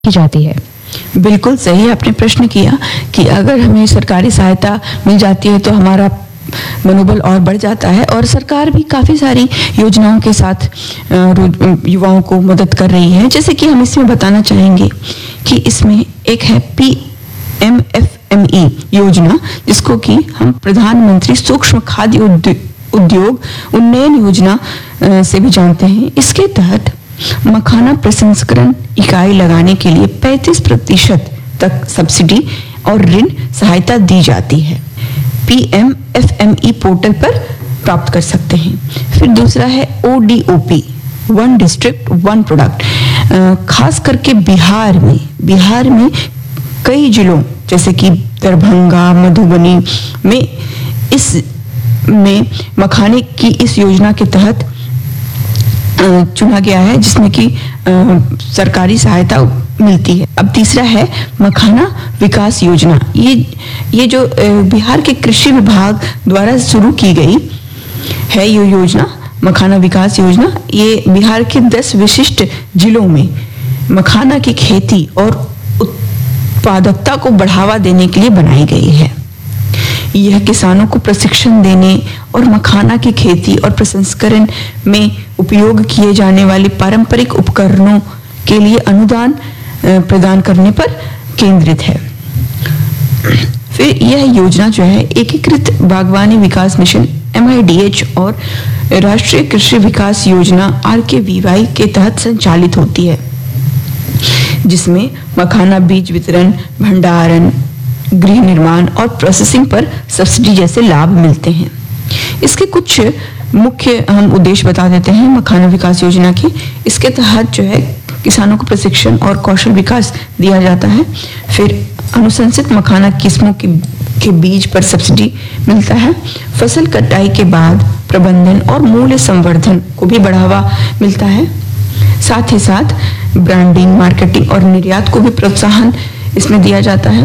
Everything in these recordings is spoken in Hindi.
की जाती है? बिल्कुल सही आपने प्रश्न किया कि अगर हमें सरकारी सहायता मिल जाती है तो हमारा मनोबल और बढ़ जाता है, और सरकार भी काफ़ी सारी योजनाओं के साथ युवाओं को मदद कर रही है। जैसे कि हम इसमें बताना चाहेंगे कि इसमें एक है PMFME योजना, जिसको कि हम प्रधानमंत्री सूक्ष्म खाद्य उद्योग उन्नयन योजना से भी जानते हैं। इसके तहत मखाना प्रसंस्करण इकाई लगाने के लिए 35% तक सब्सिडी और ऋण सहायता दी जाती है। PMFME पोर्टल पर प्राप्त कर सकते हैं। फिर दूसरा है ODOP, one district one product. खास करके बिहार में कई जिलों जैसे कि दरभंगा, मधुबनी में मखाने की इस योजना के तहत चुना गया है, जिसमें कि सरकारी सहायता मिलती है। अब तीसरा है मखाना विकास योजना। ये जो बिहार के कृषि विभाग द्वारा शुरू की गई है ये योजना, मखाना विकास योजना, ये बिहार के 10 विशिष्ट जिलों में मखाना की खेती और उत्पादकता को बढ़ावा देने के लिए बनाई गई है। यह किसानों को प्रशिक्षण देने और मखाना की खेती और प्रसंस्करण में उपयोग किए जाने वाले पारंपरिक उपकरणों के लिए अनुदान प्रदान करने पर केंद्रित है। फिर यह योजना जो है एकीकृत बागवानी विकास मिशन MIDH और राष्ट्रीय कृषि विकास योजना RKVY के तहत संचालित होती है, जिसमें मखाना बीज वितरण, भंडारण, गृह निर्माण और प्रोसेसिंग पर सब्सिडी जैसे लाभ मिलते हैं। इसके कुछ मुख्य हम उद्देश्य बता देते हैं मखाना विकास योजना के। इसके तहत जो है किसानों को प्रशिक्षण और कौशल विकास दिया जाता है। फिर अनुशंसित मखाना किस्मों के बीज पर सब्सिडी मिलता है। फसल कटाई के बाद प्रबंधन और मूल्य संवर्धन को भी बढ़ावा मिलता है। साथ ही साथ ब्रांडिंग, मार्केटिंग और निर्यात को भी प्रोत्साहन इसमें दिया जाता है,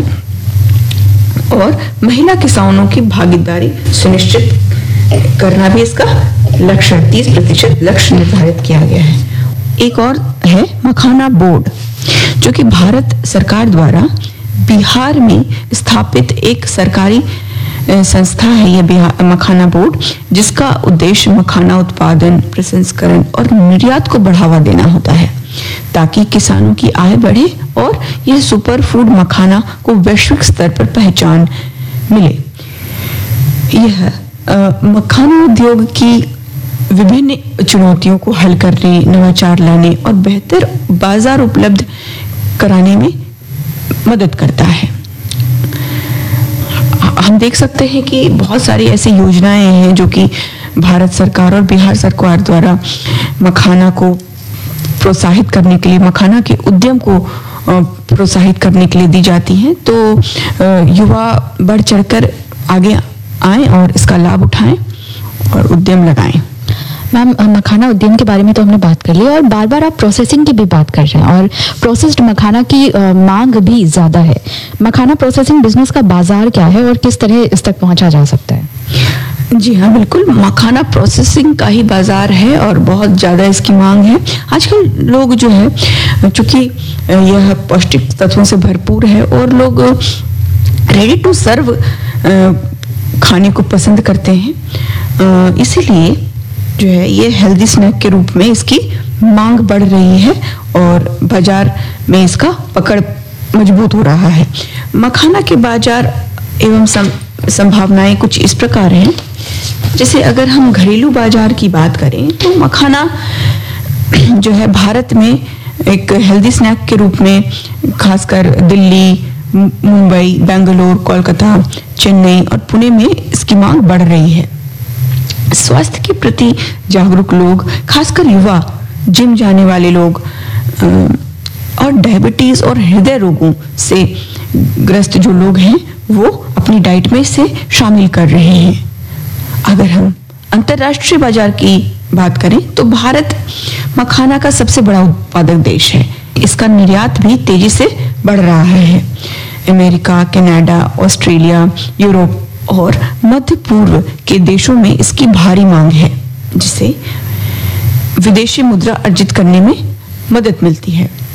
और महिला किसानों की भागीदारी सुनिश्चित करना भी इसका लक्ष्य 30% लक्ष्य निर्धारित किया गया है। एक और है मखाना बोर्ड, जो कि भारत सरकार द्वारा बिहार में स्थापित एक सरकारी संस्था है। यह मखाना बोर्ड, जिसका उद्देश्य मखाना उत्पादन, प्रसंस्करण और निर्यात को बढ़ावा देना होता है, ताकि किसानों की आय बढ़े और यह सुपर फूड मखाना को वैश्विक स्तर पर पहचान मिले। यह मखाना उद्योग की विभिन्न चुनौतियों को हल करने, नवाचार लाने और बेहतर बाजार उपलब्ध कराने में मदद करता है। हम देख सकते हैं कि बहुत सारी ऐसी योजनाएं हैं जो कि भारत सरकार और बिहार सरकार द्वारा मखाना को प्रोत्साहित करने के लिए, मखाना के उद्यम को प्रोत्साहित करने के लिए दी जाती हैं। तो युवा बढ़ चढ़कर आगे आएं और इसका लाभ उठाएं और उद्यम लगाएं। मैम, मखाना उद्यम के बारे में तो हमने बात कर ली, और बार बार आप प्रोसेसिंग की भी बात कर रहे हैं, और प्रोसेस्ड मखाना की मांग भी ज़्यादा है। मखाना प्रोसेसिंग बिजनेस का बाजार क्या है और किस तरह इस तक पहुंचा जा सकता है? जी हाँ, बिल्कुल, मखाना प्रोसेसिंग का ही बाजार है और बहुत ज़्यादा इसकी मांग है। आजकल लोग जो है, चूँकि यह पौष्टिक तत्वों से भरपूर है और लोग रेडी टू सर्व खाने को पसंद करते हैं, इसीलिए जो है ये हेल्दी स्नैक के रूप में इसकी मांग बढ़ रही है और बाजार में इसका पकड़ मजबूत हो रहा है। मखाना के बाजार एवं संभावनाएं कुछ इस प्रकार हैं। जैसे अगर हम घरेलू बाजार की बात करें तो मखाना जो है भारत में एक हेल्दी स्नैक के रूप में खासकर दिल्ली, मुंबई, बेंगलुरु, कोलकाता, चेन्नई और पुणे में इसकी मांग बढ़ रही है। स्वास्थ्य के प्रति जागरूक लोग, खासकर युवा, जिम जाने वाले लोग और डायबिटीज और हृदय रोगों से ग्रस्त जो लोग हैं, वो अपनी डाइट में इसे शामिल कर रहे हैं। अगर हम अंतर्राष्ट्रीय बाजार की बात करें तो भारत मखाना का सबसे बड़ा उत्पादक देश है। इसका निर्यात भी तेजी से बढ़ रहा है। अमेरिका, कनाडा, ऑस्ट्रेलिया, यूरोप और मध्य पूर्व के देशों में इसकी भारी मांग है, जिससे विदेशी मुद्रा अर्जित करने में मदद मिलती है।